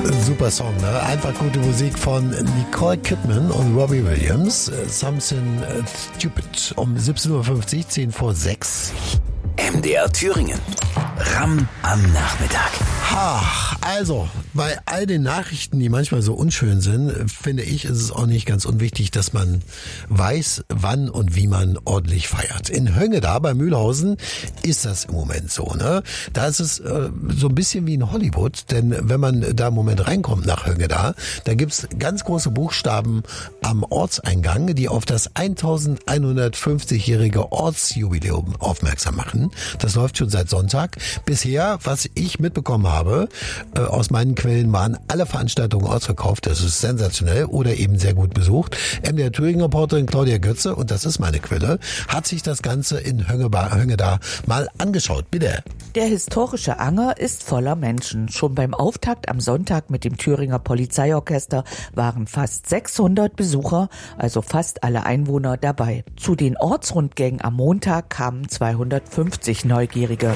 Super Song, ne? Einfach gute Musik von Nicole Kidman und Robbie Williams. Something Stupid um 17.50 Uhr, 10 vor 6. MDR Thüringen. Ramm am Nachmittag. Also, bei all den Nachrichten, die manchmal so unschön sind, finde ich, ist es auch nicht ganz unwichtig, dass man weiß, wann und wie man ordentlich feiert. In Höngeda bei Mühlhausen ist das im Moment so, ne? Da ist es so ein bisschen wie in Hollywood, denn wenn man da im Moment reinkommt nach Höngeda, da gibt's ganz große Buchstaben am Ortseingang, die auf das 1150-jährige Ortsjubiläum aufmerksam machen. Das läuft schon seit Sonntag. Bisher, was ich mitbekommen habe, aus meinen Quellen waren alle Veranstaltungen ausverkauft. Das ist sensationell oder eben sehr gut besucht. MDR Thüringen-Reporterin Claudia Götze, und das ist meine Quelle, hat sich das Ganze in Höngeda mal angeschaut. Bitte. Der historische Anger ist voller Menschen. Schon beim Auftakt am Sonntag mit dem Thüringer Polizeiorchester waren fast 600 Besucher, also fast alle Einwohner, dabei. Zu den Ortsrundgängen am Montag kamen 250 Neugierige.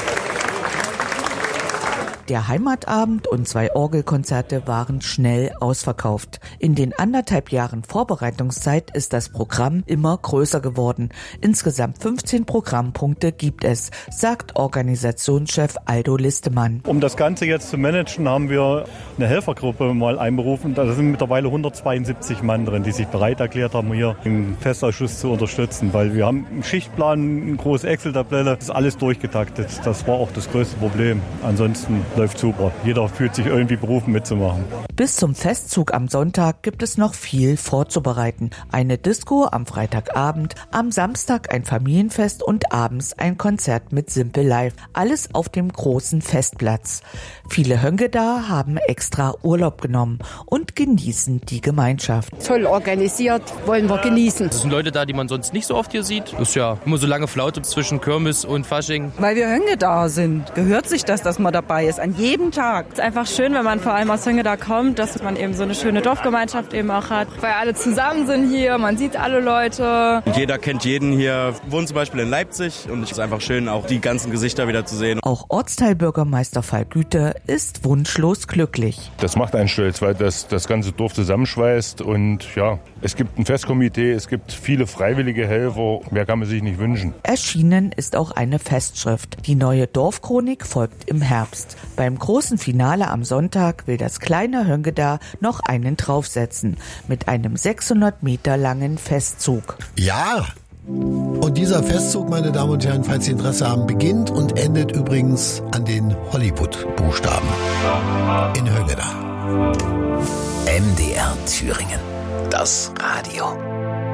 Der Heimatabend und 2 Orgelkonzerte waren schnell ausverkauft. In den 1,5 Jahren Vorbereitungszeit ist das Programm immer größer geworden. Insgesamt 15 Programmpunkte gibt es, sagt Organisationschef Aldo Listemann. Um das Ganze jetzt zu managen, haben wir eine Helfergruppe mal einberufen. Da sind mittlerweile 172 Mann drin, die sich bereit erklärt haben, hier im Festausschuss zu unterstützen. Weil wir haben einen Schichtplan, eine große Excel-Tabelle, das ist alles durchgetaktet. Das war auch das größte Problem. Ansonsten läuft super. Jeder fühlt sich irgendwie berufen mitzumachen. Bis zum Festzug am Sonntag gibt es noch viel vorzubereiten. Eine Disco am Freitagabend, am Samstag ein Familienfest und abends ein Konzert mit Simple Live. Alles auf dem großen Festplatz. Viele Höngeda haben extra Urlaub genommen und genießen die Gemeinschaft. Toll organisiert, wollen wir genießen. Es sind Leute da, die man sonst nicht so oft hier sieht. Das ist ja immer so lange Flaute zwischen Kirmes und Fasching. Weil wir Höngeda sind, gehört sich das, dass man dabei ist, an jedem Tag. Es ist einfach schön, wenn man vor allem aus Höngeda kommt, dass man eben so eine schöne Dorfgemeinschaft eben auch hat. Weil alle zusammen sind hier, man sieht alle Leute. Und jeder kennt jeden hier. Wir wohnen zum Beispiel in Leipzig und es ist einfach schön, auch die ganzen Gesichter wieder zu sehen. Auch Ortsteilbürgermeister Falk Güte ist wunschlos glücklich. Das macht einen stolz, weil das ganze Dorf zusammenschweißt und ja, es gibt ein Festkomitee, es gibt viele freiwillige Helfer, mehr kann man sich nicht wünschen. Erschienen ist auch eine Festschrift. Die neue Dorfchronik folgt im Herbst. Beim großen Finale am Sonntag will das kleine Höngeda noch einen draufsetzen mit einem 600 Meter langen Festzug. Ja, und dieser Festzug, meine Damen und Herren, falls Sie Interesse haben, beginnt und endet übrigens an den Hollywood-Buchstaben in Höngeda. MDR Thüringen. Das Radio.